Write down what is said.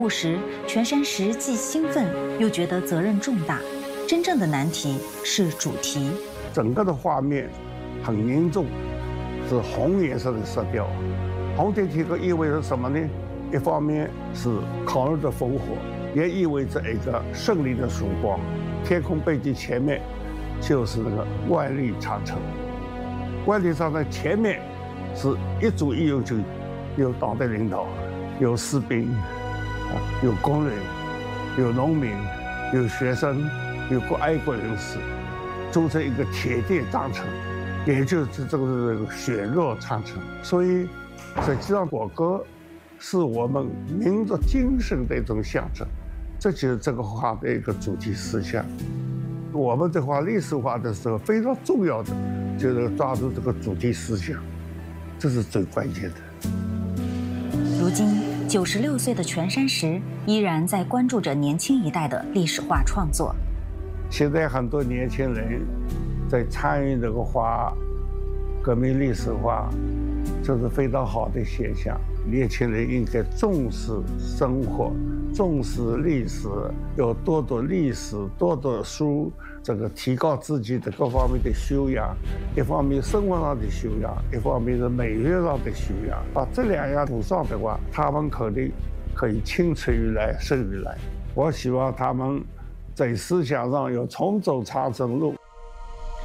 时，全山石既兴奋又觉得责任重大。真正的难题是主题。 整个的画面很凝重，是红颜色的色调。红天提克意味着什么呢？一方面是烤肉的烽火，也意味着一个胜利的曙光。天空背景前面就是那个万里长城，万里长城前面是一组一有军，有党的领导，有士兵，有工人，有农民，有学生，有爱国人士，组成一个铁甸长城，也就是这个血肉长城。所以，实际上国歌是我们民族精神的一种象征，这就是这个画的一个主题思想。我们在画历史画的时候，非常重要的就是抓住这个主题思想，这是最关键的。 如今96岁的全山石依然在关注着年轻一代的历史画创作。 现在很多年轻人在参与这个画革命历史画，这是非常好的现象。年轻人应该重视生活，重视历史，要多读历史，多读书，这个提高自己的各方面的修养。一方面生活上的修养，一方面是美学上的修养。把这两样补上的话，他们肯定可以青出于蓝胜于蓝。我希望他们在思想上要重走长征路。